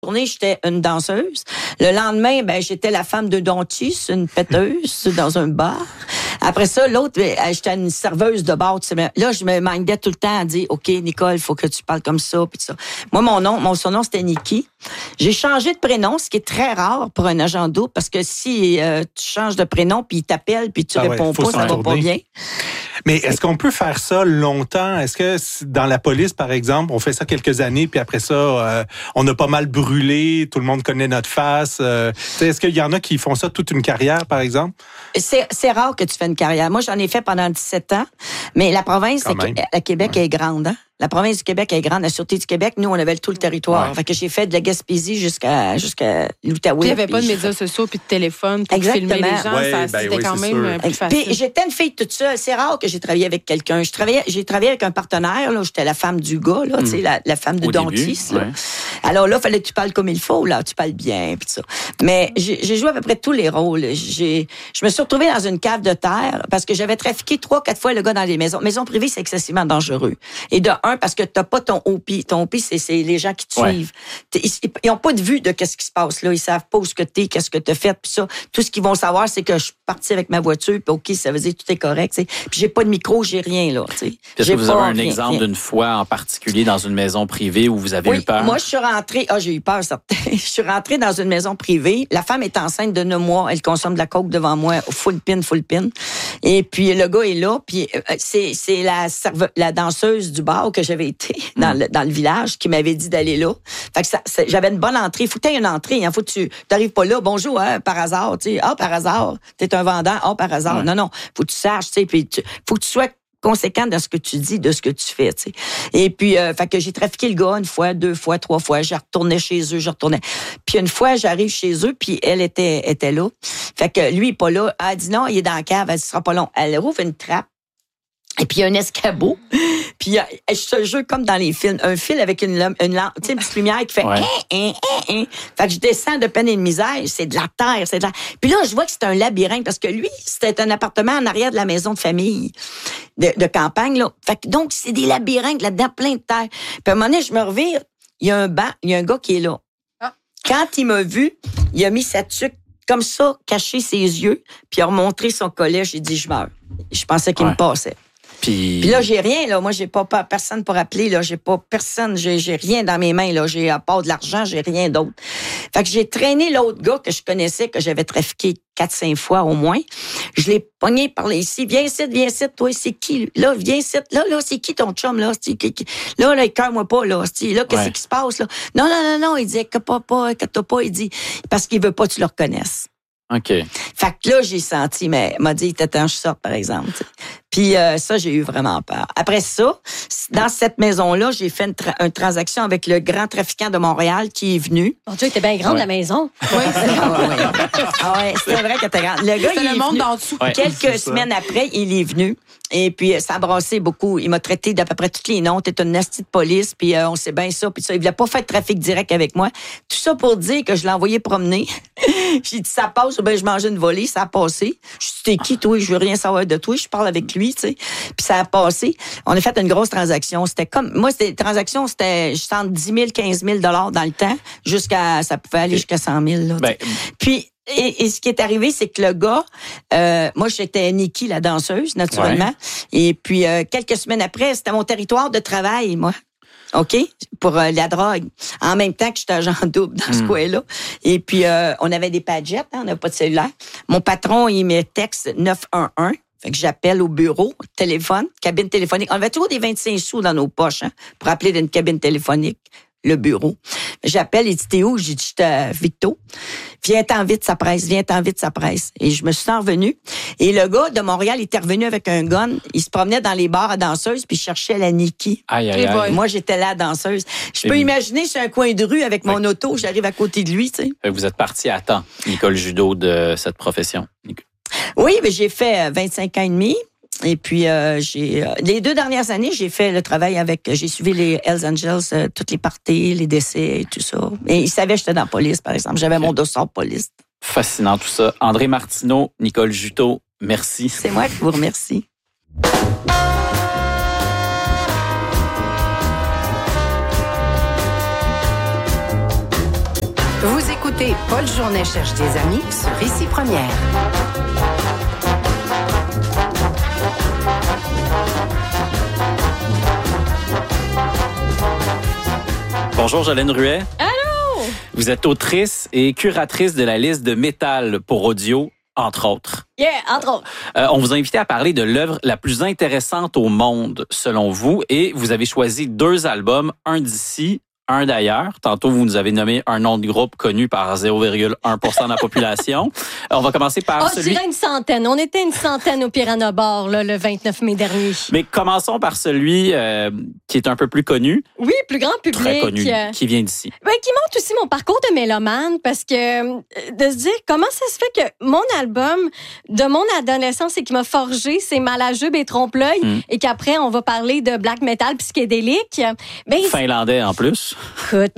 journée, j'étais une danseuse. Le lendemain, j'étais la femme de dentiste, une péteuse dans un bar. Après ça, l'autre, j'étais une serveuse de bar. Là, je me mindais tout le temps à dire, OK, Nicole, il faut que tu parles comme ça, puis ça. Moi, mon surnom, c'était Nikki. J'ai changé de prénom, ce qui est très rare pour un agent double, parce que si tu changes de prénom, puis il t'appelle, puis tu réponds pas, ça va pas bien. Mais est-ce qu'on peut faire ça longtemps? Est-ce que dans la police, par exemple, on fait ça quelques années, puis après ça, on a pas mal brûlé, tout le monde connaît notre face? Est-ce qu'il y en a qui font ça toute une carrière, par exemple? C'est rare que tu fais une carrière. Moi, j'en ai fait pendant 17 ans, mais la province, le Québec est grande, hein? La province du Québec est grande. La Sûreté du Québec, nous, on avait tout le territoire. Ouais. Fait que j'ai fait de la Gaspésie jusqu'à l'Outaouais. Il n'y avait pas de médias sociaux puis de téléphone pour filmer les gens. C'était quand même plus facile. Puis j'étais une fille toute seule. C'est rare que j'ai travaillé avec quelqu'un. J'ai travaillé avec un partenaire. Là, j'étais la femme du gars, là, tu sais, la femme du dentiste. Là. Alors là, il fallait que tu parles comme il faut. Là, tu parles bien. Puis ça. Mais j'ai joué à peu près tous les rôles. Je me suis retrouvée dans une cave de terre parce que j'avais trafiqué 3-4 fois le gars dans les maisons. Maisons privées, c'est excessivement dangereux. Et de un, parce que t'as pas ton OP. Ton OP, c'est les gens qui te suivent. Ils ont pas de vue de qu'est-ce qui se passe là. Ils savent pas où ce que t'es, qu'est-ce que t'as fait, puis ça. Tout ce qu'ils vont savoir, c'est que je suis partie avec ma voiture, puis OK, ça veut dire que tout est correct. T'sais. Puis j'ai pas de micro, j'ai rien là. T'sais. Est-ce que vous avez un exemple d'une fois en particulier dans une maison privée où vous avez eu peur? Moi, je suis rentrée. J'ai eu peur, certain. Je suis rentrée dans une maison privée. La femme est enceinte de 9 mois. Elle consomme de la coke devant moi, full pin. Et puis le gars est là, puis c'est la danseuse du bar que j'avais été dans le village qui m'avait dit d'aller là. Fait que j'avais une bonne entrée. Faut que tu aies une entrée. Hein. Faut que tu n'arrives pas là. Bonjour, hein, par hasard. Tu sais, par hasard. T'es un vendeur. Par hasard. Ouais. Non. Faut que tu saches. Tu sais, puis faut que tu sois conséquent dans ce que tu dis, de ce que tu fais. Tu sais. Et puis, fait que j'ai trafiqué le gars 1 fois, 2 fois, 3 fois. Je retournais chez eux, Puis une fois, j'arrive chez eux, puis elle était là. Fait que lui, il est pas là. Elle dit non, il est dans la cave. Elle dit, ce sera pas long. Elle rouvre une trappe. Et puis, il y a un escabeau. Puis, je te jure, comme dans les films, un fil avec une lampe, tu sais, une petite lumière qui fait Fait que je descends de peine et de misère. C'est de la terre, Puis là, je vois que c'est un labyrinthe parce que lui, c'était un appartement en arrière de la maison de famille de campagne, là. Fait que donc, c'est des labyrinthes là-dedans, plein de terre. Puis à un moment donné, je me revire, il y a un banc, il y a un gars qui est là. Ah. Quand il m'a vu, il a mis sa tuque comme ça, caché ses yeux, puis il a remontré son collet. J'ai dit, je meurs. Je pensais qu'il me passait. Puis là, j'ai rien, là. Moi, j'ai pas personne pour appeler, là. J'ai pas personne. J'ai rien dans mes mains, là. J'ai, à part de l'argent, j'ai rien d'autre. Fait que j'ai traîné l'autre gars que je connaissais, que j'avais trafiqué 4-5 fois au moins. Je l'ai pogné par là ici. Viens ici, toi, c'est qui? Là, viens ici. Là, c'est qui ton chum, là? Là, écoeure-moi pas, là. Là, qu'est-ce qui se passe, là? Non. Il dit, écoute-toi pas. Il dit, parce qu'il veut pas que tu le reconnaisses. OK. Fait que là, j'ai senti, mais il m'a dit, t'attends, je sorte, par exemple. T'sais. Puis ça, j'ai eu vraiment peur. Après ça, dans cette maison-là, j'ai fait une transaction avec le grand trafiquant de Montréal qui est venu. Mon Dieu, était bien grande, la maison. Oui, c'était vrai que t'es grande. Le gars, il est monde venu. d'en dessous. Quelques semaines après, il est venu. Et puis, ça a brassé beaucoup. Il m'a traité d'à peu près tous les noms. T'es une nasty de police, puis on sait bien ça, puis ça. Il voulait pas faire de trafic direct avec moi. Tout ça pour dire que je l'ai envoyé promener. J'ai dit, ça passe, ou bien je mangeais une volée, ça a passé. Je dis, t'es qui, toi? Je veux rien savoir de toi. Je parle avec lui, tu sais. Puis ça a passé. On a fait une grosse transaction. C'était comme, moi, c'était entre 10 000, 15 000 $ dans le temps, ça pouvait aller jusqu'à 100 000, là. Puis, et ce qui est arrivé, c'est que le gars, moi, j'étais Nikki, la danseuse, naturellement. Ouais. Et puis, quelques semaines après, c'était mon territoire de travail, moi. OK? Pour la drogue. En même temps que j'étais agent double dans ce coin-là. Et puis, on avait des padgettes, hein, on n'avait pas de cellulaire. Mon patron, il me texte 911. Fait que j'appelle au bureau, téléphone, cabine téléphonique. On avait toujours des 25 sous dans nos poches, hein, pour appeler d'une cabine téléphonique. Le bureau. J'appelle, il dit, t'es où? J'ai dit, j'étais à Victo. Viens-t'en vite, ça presse. Et je me suis revenue. Et le gars de Montréal, il était revenu avec un gun. Il se promenait dans les bars à danseuses, puis il cherchait la Nikki. Aïe. Moi, j'étais là, danseuse. Je peux imaginer, sur un coin de rue avec mon auto, j'arrive à côté de lui, tu sais. Vous êtes parti à temps, Nicole Judeau, de cette profession. Oui, mais j'ai fait 25 ans et demi. Et puis, les 2 dernières années, j'ai fait le travail j'ai suivi les Hells Angels, toutes les parties, les décès et tout ça. Et ils savaient que j'étais dans la police, par exemple. J'avais mon dossier de police. Fascinant tout ça. André Martineau, Nicole Juteau, merci. C'est moi qui vous remercie. Vous écoutez Paul Journet cherche des amis sur Ici Première. Bonjour, Jolène Ruet. Allô? Vous êtes autrice et curatrice de la liste de métal pour audio, entre autres. Yeah, entre autres. On vous a invité à parler de l'œuvre la plus intéressante au monde, selon vous, et vous avez choisi 2 albums, un d'ici, un d'ailleurs. Tantôt, vous nous avez nommé un nom de groupe connu par 0,1% de la population. On va commencer par celui... Je dirais une centaine. On était une centaine au Piranha Bar là, le 29 mai dernier. Mais commençons par celui qui est un peu plus connu. Oui, plus grand public. Très connu, qui vient d'ici. Ben, qui montre aussi mon parcours de mélomane, parce que de se dire comment ça se fait que mon album de mon adolescence et qui m'a forgé, c'est Malajube et Trompe-l'œil, et qu'après, on va parler de black metal psychédélique. Ben, finlandais en plus. Écoute,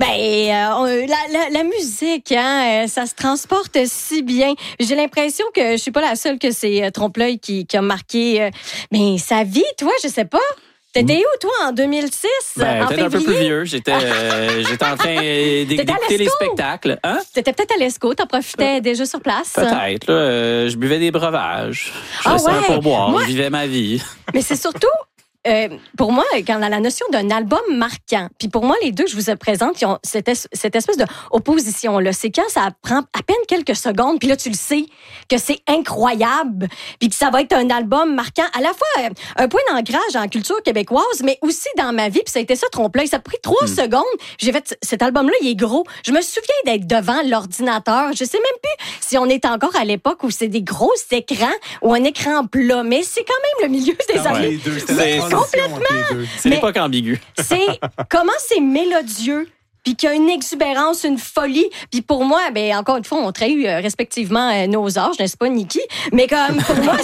la musique, hein, ça se transporte si bien. J'ai l'impression que je suis pas la seule que c'est Trompe-l'œil qui a marqué sa vie. Toi, je sais pas. T'étais où, toi, en 2006? Peut-être un peu plus vieux. J'étais en train d'écouter les spectacles. Hein? T'étais peut-être à l'ESCO, t'en profitais déjà sur place. Peut-être. Là, je buvais des breuvages. Je restais un pourboire. Je vivais ma vie. Mais c'est surtout... pour moi, quand on a la notion d'un album marquant, puis pour moi, les deux que je vous présente, qui ont cette espèce de opposition-là, c'est quand ça prend à peine quelques secondes, puis là, tu le sais, que c'est incroyable, puis que ça va être un album marquant, à la fois un point d'ancrage en culture québécoise, mais aussi dans ma vie, puis ça a été ça, Trompe-l'œil. Ça a pris 3 secondes. J'ai fait, cet album-là, il est gros. Je me souviens d'être devant l'ordinateur. Je sais même plus si on est encore à l'époque où c'est des gros écrans ou un écran plat, mais c'est quand même le milieu des années. Complètement. C'est l'époque ambiguë. C'est comment c'est mélodieux, puis qu'il y a une exubérance, une folie. Puis pour moi, encore une fois, on trahit respectivement nos âges, n'est-ce pas, Niki? Mais comme pour moi,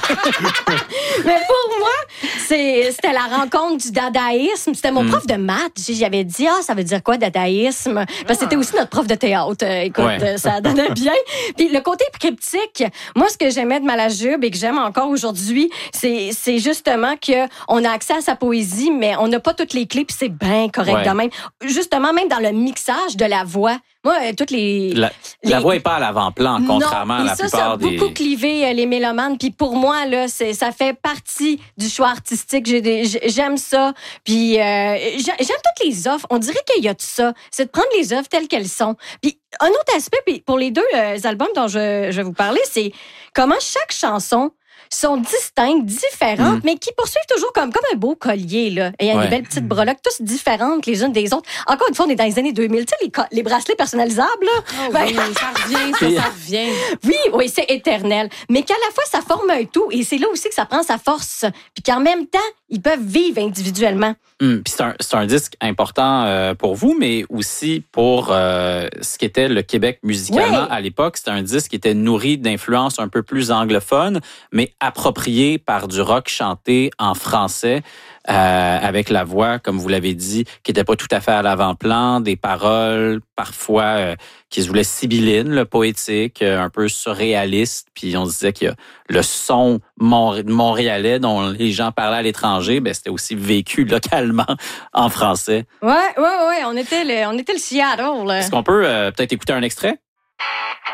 c'était la rencontre du dadaïsme. C'était mon prof de maths. J'avais dit, ça veut dire quoi, dadaïsme? Parce que c'était aussi notre prof de théâtre. Écoute, ça donnait bien. Puis le côté cryptique, moi, ce que j'aimais de Malajube et que j'aime encore aujourd'hui, c'est justement qu'on a accès à sa poésie, mais on n'a pas toutes les clés, puis c'est bien correct de même. Justement, même dans le mixage de la voix. Moi, toutes la voix n'est pas à l'avant-plan, contrairement à la plupart des... Ça a beaucoup clivé les mélomanes. Puis pour moi, là, ça fait partie du choix artistique. J'aime ça. Puis j'aime toutes les offres. On dirait qu'il y a de ça. C'est de prendre les œuvres telles qu'elles sont. Puis un autre aspect, puis pour les 2 albums dont je vais vous parler, c'est comment chaque chanson sont distinctes, différentes, mais qui poursuivent toujours comme un beau collier, là. Et il y a des belles petites breloques, toutes différentes les unes des autres. Encore une fois, on est dans les années 2000. Tu sais, les bracelets personnalisables, là. Oui, ça revient. Oui, c'est éternel. Mais qu'à la fois, ça forme un tout. Et c'est là aussi que ça prend sa force. Puis qu'en même temps, ils peuvent vivre individuellement. Puis c'est un disque important pour vous, mais aussi pour ce qu'était le Québec musicalement à l'époque. C'était un disque qui était nourri d'influences un peu plus anglophones, mais approprié par du rock chanté en français, avec la voix, comme vous l'avez dit, qui n'était pas tout à fait à l'avant-plan, des paroles parfois qui se voulaient sibyllines, poétiques, un peu surréalistes. Puis on se disait qu'il y a le son montréalais dont les gens parlaient à l'étranger, c'était aussi vécu localement en français. Ouais, on était le Seattle. Est-ce qu'on peut peut-être écouter un extrait?